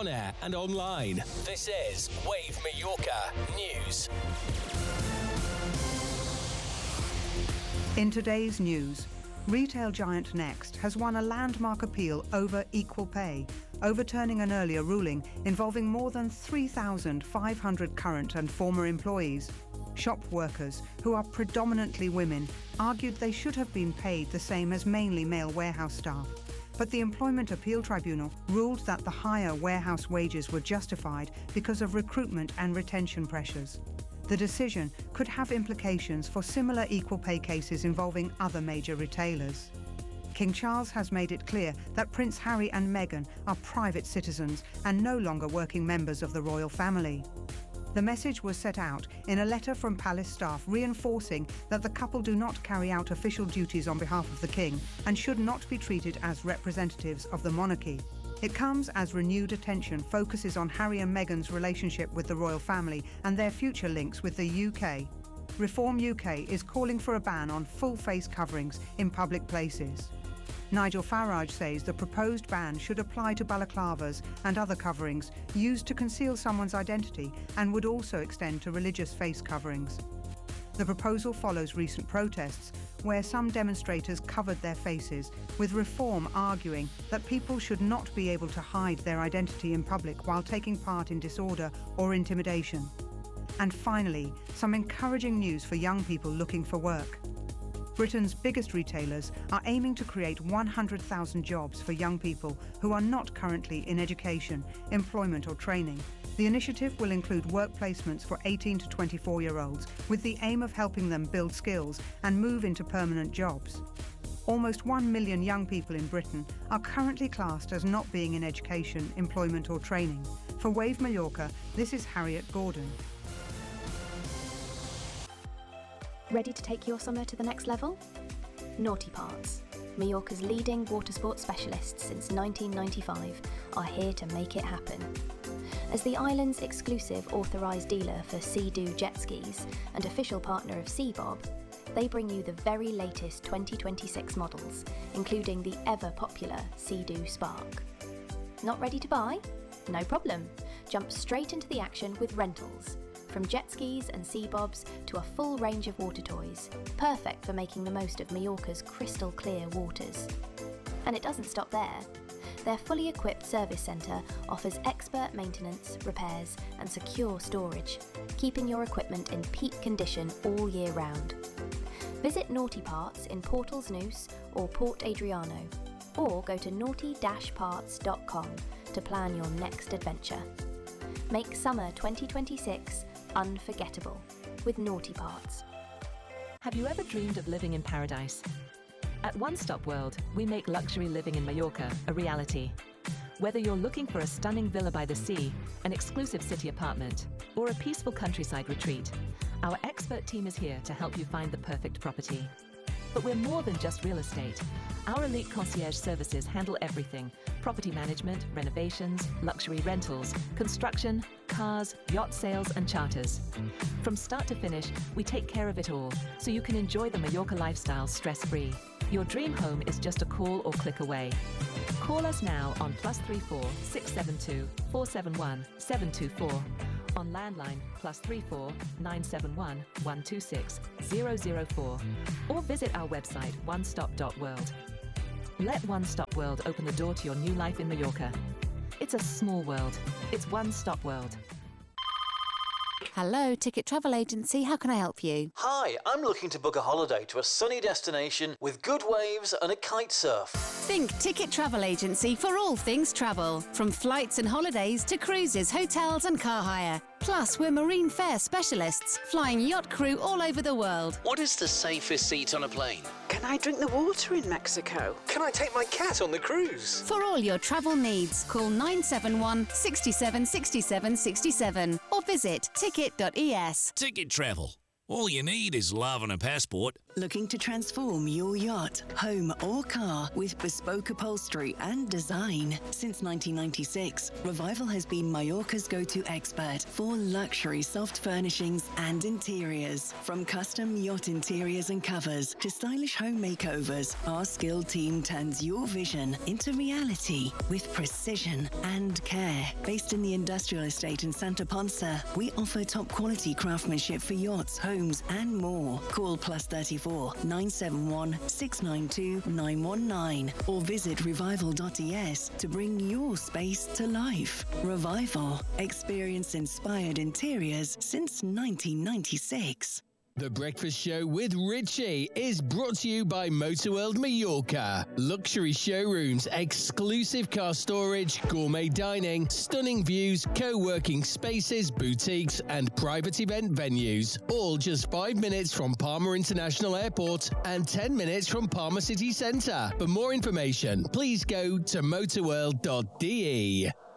on air and online. This is Wave Mallorca News. In today's news, retail giant Next has won a landmark appeal over equal pay, overturning an earlier ruling involving more than 3,500 current and former employees. Shop workers, who are predominantly women, argued they should have been paid the same as mainly male warehouse staff. But the Employment Appeal Tribunal ruled that the higher warehouse wages were justified because of recruitment and retention pressures. The decision could have implications for similar equal pay cases involving other major retailers. King Charles has made it clear that Prince Harry and Meghan are private citizens and no longer working members of the royal family. The message was set out in a letter from palace staff reinforcing that the couple do not carry out official duties on behalf of the king and should not be treated as representatives of the monarchy. It comes as renewed attention focuses on Harry and Meghan's relationship with the royal family and their future links with the UK. Reform UK is calling for a ban on full face coverings in public places. Nigel Farage says the proposed ban should apply to balaclavas and other coverings used to conceal someone's identity and would also extend to religious face coverings. The proposal follows recent protests where some demonstrators covered their faces, with Reform arguing that people should not be able to hide their identity in public while taking part in disorder or intimidation. And finally, some encouraging news for young people looking for work. Britain's biggest retailers are aiming to create 100,000 jobs for young people who are not currently in education, employment or training. The initiative will include work placements for 18 to 24-year-olds with the aim of helping them build skills and move into permanent jobs. Almost 1 million young people in Britain are currently classed as not being in education, employment or training. For Wave Mallorca, this is Harriet Gordon. Ready to take your summer to the next level? Naughty Parts, Mallorca's leading water sports specialists since 1995, are here to make it happen. As the island's exclusive authorised dealer for Sea-Doo jet skis and official partner of Seabob, they bring you the very latest 2026 models, including the ever-popular Sea-Doo Spark. Not ready to buy? No problem. Jump straight into the action with rentals. From jet skis and sea bobs to a full range of water toys, perfect for making the most of Mallorca's crystal clear waters. And it doesn't stop there. Their fully equipped service centre offers expert maintenance, repairs and secure storage, keeping your equipment in peak condition all year round. Visit Naughty Parts in Portalsnooze or Port Adriano, or go to naughty-parts.com to plan your next adventure. Make summer 2026 unforgettable with Naughty Parts. Have you ever dreamed of living in paradise? At One Stop World, we make luxury living in Mallorca a reality. Whether you're looking for a stunning villa by the sea, an exclusive city apartment, or a peaceful countryside retreat, our expert team is here to help you find the perfect property. But we're more than just real estate. Our elite concierge services handle everything: property management, renovations, luxury rentals, construction, cars, yacht sales and charters. From start to finish, we take care of it all, so you can enjoy the Mallorca lifestyle stress-free. Your dream home is just a call or click away. Call us now on +34 672 471 724, on landline +34 971 126 004, or visit our website onestop.world. Let One Stop World open the door to your new life in Mallorca. It's a small world. It's One Stop World. Hello, Ticket Travel Agency. How can I help you? Hi, I'm looking to book a holiday to a sunny destination with good waves and a kite surf. Think Ticket Travel Agency for all things travel. From flights and holidays to cruises, hotels and car hire. Plus, we're marine fare specialists, flying yacht crew all over the world. What is the safest seat on a plane? Can I drink the water in Mexico? Can I take my cat on the cruise? For all your travel needs, call 971 67 67 67 or visit ticket.es. Ticket Travel. All you need is love and a passport. Looking to transform your yacht, home or car with bespoke upholstery and design? Since 1996, Revival has been Mallorca's go-to expert for luxury soft furnishings and interiors. From custom yacht interiors and covers to stylish home makeovers, our skilled team turns your vision into reality with precision and care. Based in the industrial estate in Santa Ponsa, we offer top quality craftsmanship for yachts, homes and more. Call +34 971 692 919 or visit revival.es to bring your space to life. Revival. Experience inspired interiors since 1996. The Breakfast Show with Richie is brought to you by Motorworld Mallorca. Luxury showrooms, exclusive car storage, gourmet dining, stunning views, co-working spaces, boutiques and private event venues. All just 5 minutes from Palma International Airport and 10 minutes from Palma City Centre. For more information, please go to motorworld.de.